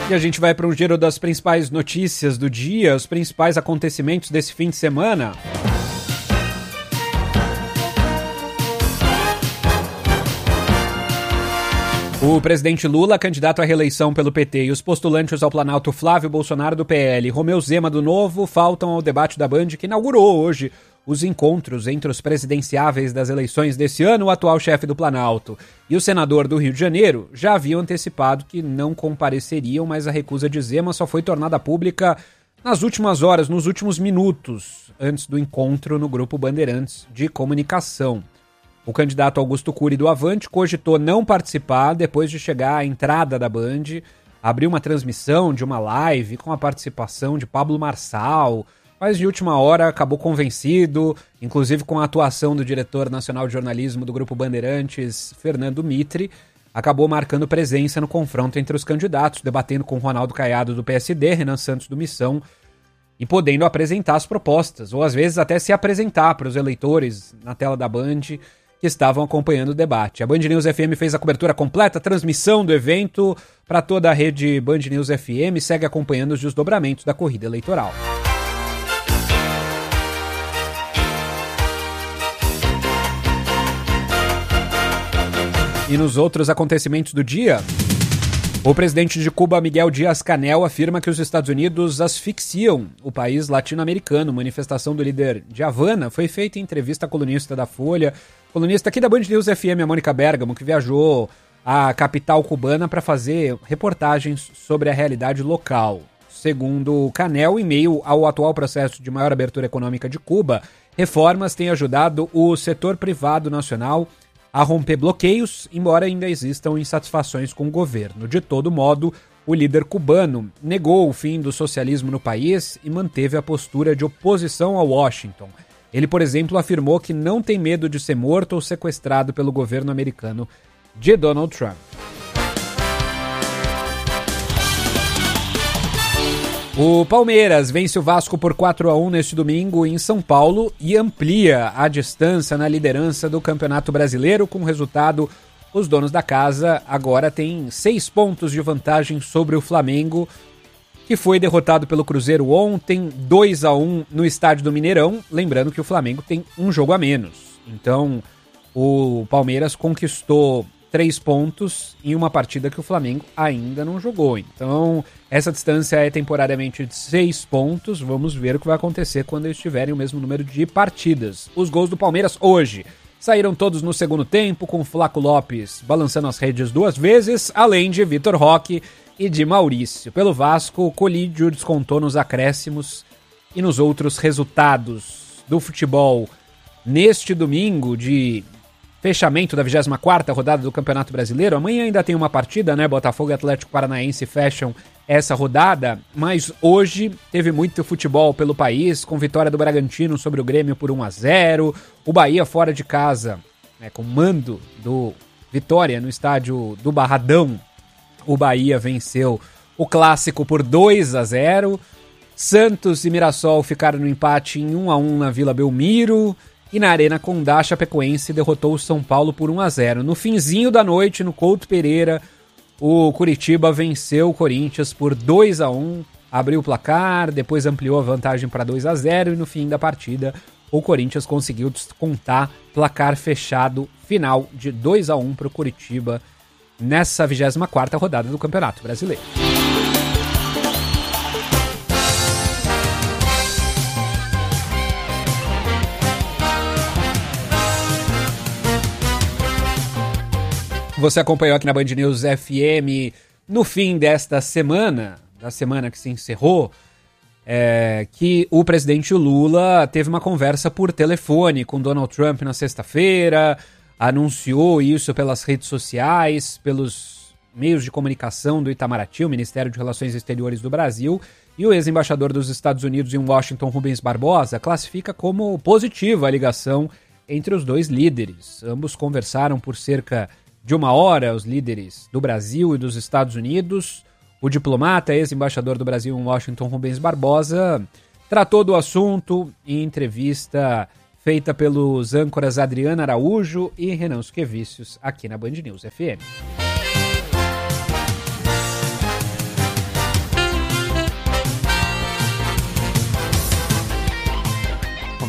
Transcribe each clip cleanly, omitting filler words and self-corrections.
E a gente vai para um giro das principais notícias do dia, os principais acontecimentos desse fim de semana. O presidente Lula, candidato à reeleição pelo PT, e os postulantes ao Planalto Flávio Bolsonaro do PL e Romeu Zema do Novo faltam ao debate da Band, que inaugurou hoje os encontros entre os presidenciáveis das eleições desse ano. O atual chefe do Planalto e o senador do Rio de Janeiro já haviam antecipado que não compareceriam, mas a recusa de Zema só foi tornada pública nas últimas horas, nos últimos minutos, antes do encontro no Grupo Bandeirantes de Comunicação. O candidato Augusto Cury do Avante cogitou não participar depois de chegar à entrada da Band, abriu uma transmissão de uma live com a participação de Pablo Marçal, mas de última hora acabou convencido, inclusive com a atuação do diretor nacional de jornalismo do Grupo Bandeirantes, Fernando Mitre, acabou marcando presença no confronto entre os candidatos, debatendo com Ronaldo Caiado do PSD, Renan Santos do Missão, e podendo apresentar as propostas, ou às vezes até se apresentar para os eleitores na tela da Band, que estavam acompanhando o debate. A Band News FM fez a cobertura completa, a transmissão do evento para toda a rede Band News FM, segue acompanhando os desdobramentos da corrida eleitoral. E nos outros acontecimentos do dia, o presidente de Cuba, Miguel Díaz-Canel, afirma que os Estados Unidos asfixiam o país latino-americano. Manifestação do líder de Havana foi feita em entrevista à colunista da Folha, colunista aqui da Band News FM, a Mônica Bergamo, que viajou à capital cubana para fazer reportagens sobre a realidade local. Segundo Canel, em meio ao atual processo de maior abertura econômica de Cuba, reformas têm ajudado o setor privado nacional a romper bloqueios, embora ainda existam insatisfações com o governo. De todo modo, o líder cubano negou o fim do socialismo no país e manteve a postura de oposição a Washington. Ele, por exemplo, afirmou que não tem medo de ser morto ou sequestrado pelo governo americano de Donald Trump. O Palmeiras vence o Vasco por 4-1 neste domingo em São Paulo e amplia a distância na liderança do Campeonato Brasileiro. Com o resultado, os donos da casa agora têm 6 pontos de vantagem sobre o Flamengo, que foi derrotado pelo Cruzeiro ontem, 2-1 no estádio do Mineirão. Lembrando que o Flamengo tem um jogo a menos. Então, o Palmeiras conquistou 3 pontos em uma partida que o Flamengo ainda não jogou. Então, essa distância é temporariamente de 6 pontos. Vamos ver o que vai acontecer quando eles tiverem o mesmo número de partidas. Os gols do Palmeiras hoje saíram todos no segundo tempo, com Flaco Lopes balançando as redes 2 vezes, além de Vitor Roque e de Maurício. Pelo Vasco, Colídio descontou nos acréscimos e nos outros resultados do futebol neste domingo de fechamento da 24ª rodada do Campeonato Brasileiro. Amanhã ainda tem uma partida, né? Botafogo e Atlético Paranaense fecham essa rodada, mas hoje teve muito futebol pelo país, com vitória do Bragantino sobre o Grêmio por 1-0, o Bahia fora de casa, né, com mando do Vitória no estádio do Barradão. O Bahia venceu o Clássico por 2-0. Santos e Mirassol ficaram no empate em 1-1 na Vila Belmiro. E na Arena Condá, Chapecoense derrotou o São Paulo por 1-0. No finzinho da noite, no Couto Pereira, o Curitiba venceu o Corinthians por 2-1. Abriu o placar, depois ampliou a vantagem para 2-0. E no fim da partida, o Corinthians conseguiu descontar placar fechado final de 2-1 para o Curitiba nessa 24ª rodada do Campeonato Brasileiro. Você acompanhou aqui na Band News FM no fim desta semana, da semana que se encerrou, que o presidente Lula teve uma conversa por telefone com Donald Trump na sexta-feira, anunciou isso pelas redes sociais, pelos meios de comunicação do Itamaraty, o Ministério de Relações Exteriores do Brasil, e o ex-embaixador dos Estados Unidos em Washington, Rubens Barbosa, classifica como positiva a ligação entre os dois líderes. Ambos conversaram por cerca de 1 hora, os líderes do Brasil e dos Estados Unidos. O diplomata, ex-embaixador do Brasil em Washington, Rubens Barbosa, tratou do assunto em entrevista feita pelos âncoras Adriana Araújo e Renan Suquevicius aqui na Band News FM.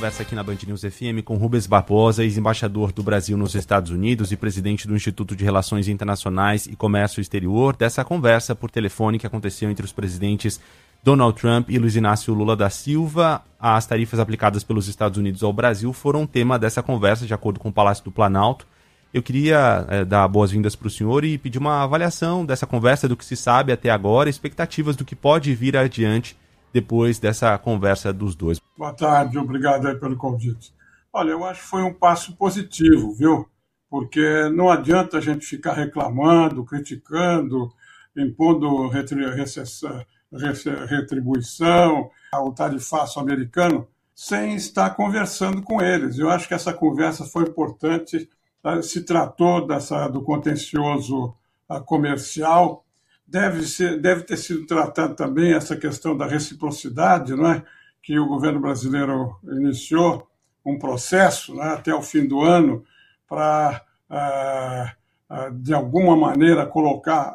conversa aqui na Band News FM com Rubens Barbosa, ex-embaixador do Brasil nos Estados Unidos e presidente do Instituto de Relações Internacionais e Comércio Exterior, dessa conversa por telefone que aconteceu entre os presidentes Donald Trump e Luiz Inácio Lula da Silva. As tarifas aplicadas pelos Estados Unidos ao Brasil foram tema dessa conversa, de acordo com o Palácio do Planalto. Eu queria dar boas-vindas para o senhor e pedir uma avaliação dessa conversa, do que se sabe até agora, expectativas do que pode vir adiante depois dessa conversa dos dois. Boa tarde, obrigado aí pelo convite. Olha, eu acho que foi um passo positivo, viu? Porque não adianta a gente ficar reclamando, criticando, impondo retribuição ao tarifaço americano, sem estar conversando com eles. Eu acho que essa conversa foi importante. Se tratou do contencioso comercial, deve ter sido tratado também essa questão da reciprocidade, não é? Que o governo brasileiro iniciou um processo, né, até o fim do ano para, de alguma maneira, colocar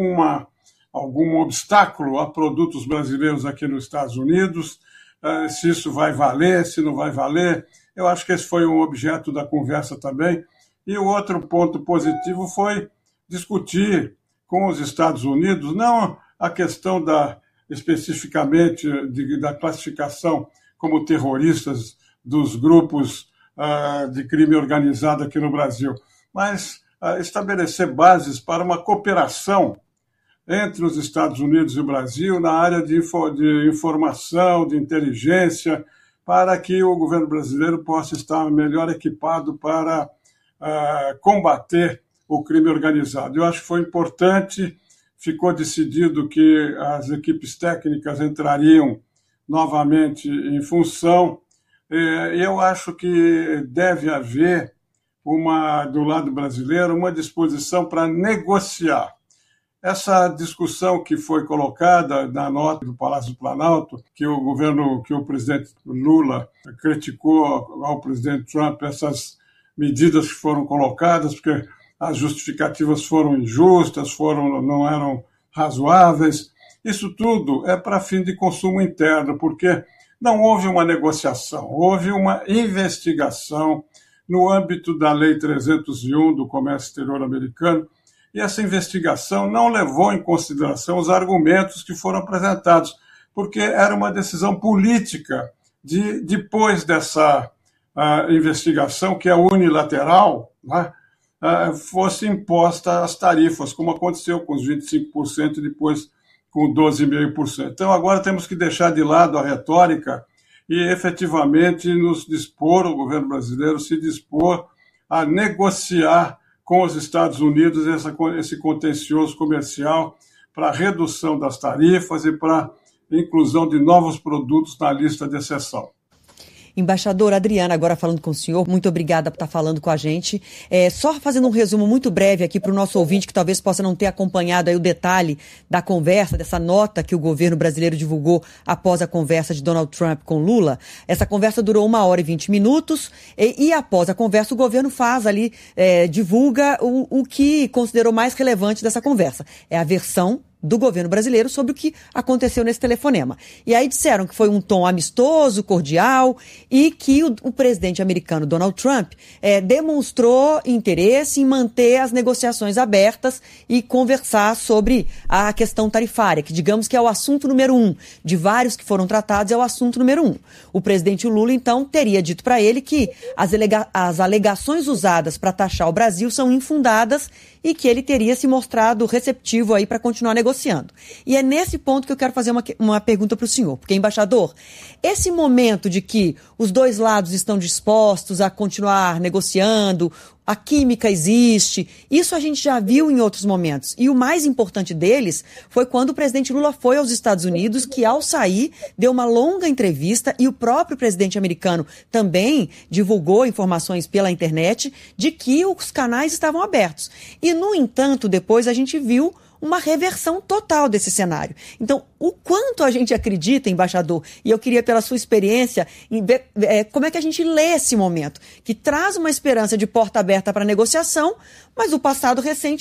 algum obstáculo a produtos brasileiros aqui nos Estados Unidos, se isso vai valer, se não vai valer. Eu acho que esse foi um objeto da conversa também. E o outro ponto positivo foi discutir com os Estados Unidos, não a questão especificamente da classificação como terroristas dos grupos de crime organizado aqui no Brasil, mas estabelecer bases para uma cooperação entre os Estados Unidos e o Brasil na área de informação, de inteligência, para que o governo brasileiro possa estar melhor equipado para combater o crime organizado. Eu acho que foi importante, ficou decidido que as equipes técnicas entrariam novamente em função, e eu acho que deve haver, do lado brasileiro, uma disposição para negociar. Essa discussão que foi colocada na nota do Palácio do Planalto, que o presidente Lula criticou ao presidente Trump, essas medidas que foram colocadas, porque as justificativas foram injustas, não eram razoáveis. Isso tudo é para fim de consumo interno, porque não houve uma negociação, houve uma investigação no âmbito da Lei 301 do Comércio Exterior americano, e essa investigação não levou em consideração os argumentos que foram apresentados, porque era uma decisão política depois dessa investigação, que é unilateral, né, fosse imposta as tarifas, como aconteceu com os 25% e depois com 12,5%. Então, agora temos que deixar de lado a retórica e, efetivamente, o governo brasileiro se dispor a negociar com os Estados Unidos esse contencioso comercial para redução das tarifas e para inclusão de novos produtos na lista de exceção. Embaixador Adriana, agora falando com o senhor, muito obrigada por estar falando com a gente. Só fazendo um resumo muito breve aqui para o nosso ouvinte, que talvez possa não ter acompanhado aí o detalhe da conversa, dessa nota que o governo brasileiro divulgou após a conversa de Donald Trump com Lula. Essa conversa durou 1h20 e após a conversa o governo faz ali, divulga o que considerou mais relevante dessa conversa. É a versão do governo brasileiro sobre o que aconteceu nesse telefonema. E aí disseram que foi um tom amistoso, cordial, e que o presidente americano Donald Trump demonstrou interesse em manter as negociações abertas e conversar sobre a questão tarifária, que digamos que é o assunto número 1, de vários que foram tratados, é o assunto número 1. O presidente Lula, então, teria dito para ele que as alegações usadas para taxar o Brasil são infundadas e que ele teria se mostrado receptivo aí para continuar negociando. E é nesse ponto que eu quero fazer uma pergunta para o senhor, porque, embaixador, esse momento de que os dois lados estão dispostos a continuar negociando, a química existe, isso a gente já viu em outros momentos. E o mais importante deles foi quando o presidente Lula foi aos Estados Unidos, que ao sair deu uma longa entrevista e o próprio presidente americano também divulgou informações pela internet de que os canais estavam abertos. E, no entanto, depois a gente viu uma reversão total desse cenário. Então, o quanto a gente acredita, embaixador, e eu queria, pela sua experiência, como é que a gente lê esse momento, que traz uma esperança de porta aberta para negociação, mas o passado recente